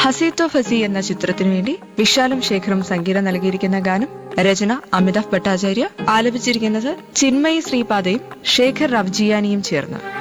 ഹസീത്തോ fuzzy എന്ന ചിത്രത്തിനു വേണ്ടി വിശാലും ശേഖറും സംഗീതം നൽകിയിരിക്കുന്ന ഗാനം. രചന അമിതാഭ് ഭട്ടാചാര്യ. ആലപിച്ചിരിക്കുന്നത് ചിന്മയി ശ്രീപാദയും ശേഖർ റവ്ജിയാനിയും ചേർന്ന്.